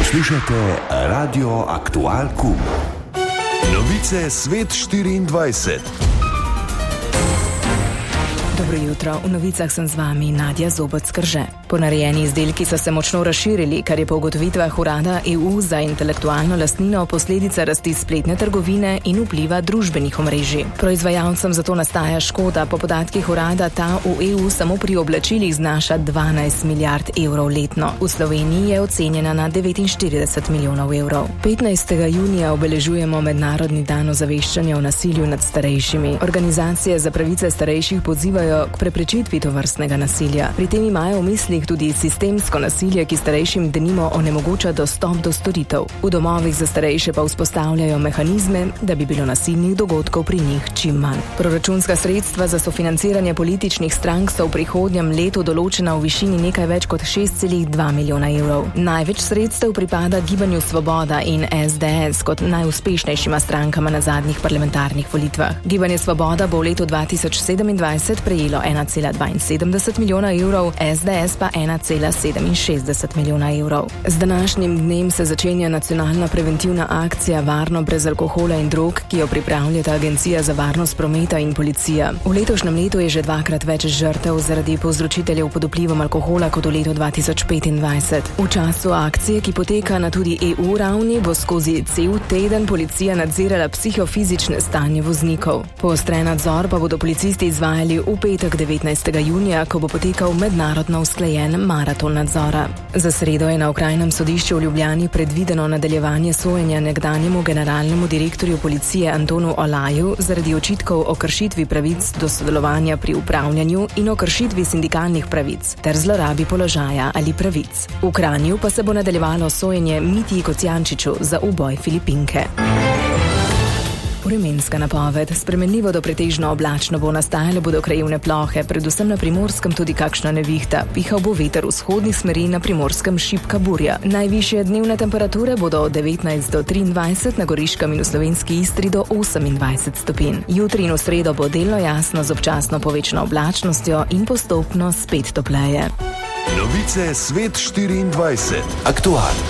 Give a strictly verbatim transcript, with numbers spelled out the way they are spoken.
Poslušate Radio Aktual Q. Novice Svet štiriindvajset. Dobro jutro, v novicah sem z vami Nadja Zoboc-Krže. Ponarejeni izdelki so se močno razširili, kar je po ugotovitvah Urada E U za intelektualno lastnino posledica rasti spletne trgovine in vpliva družbenih omrežij. Proizvajalcem zato nastaja škoda, po podatkih urada ta v E U samo pri oblačilih znaša dvanajst milijard evrov letno. V Sloveniji je ocenjena na devetinštirideset milijonov evrov. petnajstega junija obeležujemo Mednarodni dan ozaveščanja o nasilju nad starejšimi. Organizacije za pravice starejših pozivajo k preprečitvi tovrstnega nasilja. Pri tem imajo v mislih tudi sistemsko nasilje, ki starejšim denimo onemogoča dostop do storitev. V domovih za starejše pa vzpostavljajo mehanizme, da bi bilo nasilnih dogodkov pri njih čim manj. Proračunska sredstva za sofinanciranje političnih strank so v prihodnjem letu določena v višini nekaj več kot šest celih dva milijona evrov. Največ sredstev pripada Gibanju Svoboda in S D S kot najuspešnejšima strankama na zadnjih parlamentarnih volitvah. Gibanje Svoboda bo v letu dva tisoč sedemindvajset prejelo ena cela dvainsedemdeset milijona evrov, S D S pa ena cela sedeminšestdeset milijona evrov. Z današnjim dnem se začenja nacionalna preventivna akcija Varno brez alkohola in drog, ki jo pripravljata Agencija za varnost prometa in policija. V letošnjem letu je že dvakrat več žrtev zaradi povzročiteljev pod vplivom alkohola kot v letu dva tisoč petindvajset. V času akcije, ki poteka na tudi E U ravni, bo skozi cel teden policija nadzirala psihofizične stanje voznikov. Poostren nadzor pa bodo policisti izvajali v petek devetnajstega junija, ko bo potekal mednarodno usklajen maraton nadzora. Za sredo je na okrajnem sodišču v Ljubljani predvideno nadaljevanje sojenja nekdanjemu generalnemu direktorju policije Antonu Olaju zaradi očitkov o kršitvi pravic do sodelovanja pri upravljanju in o kršitvi sindikalnih pravic ter zlorabi položaja ali pravic. V Kranju pa se bo nadaljevalo sojenje Mitji Kocijančiču za uboj Filipinke. Vremenska napoved. Spremenljivo do pretežno oblačno bo, nastajale bodo krajevne plohe, predvsem na Primorskem tudi kakšna nevihta. Pihal bo veter vzhodnih smeri, na Primorskem šibka burja. Najvišje dnevne temperature bodo od devetnajst do triindvajset, na Goriškem in v Slovenski Istri do osemindvajset stopinj. Jutri in v sredo bo delno jasno z občasno povečano oblačnostjo in postopno spet topleje. Novice Svet štiriindvajset. Aktual.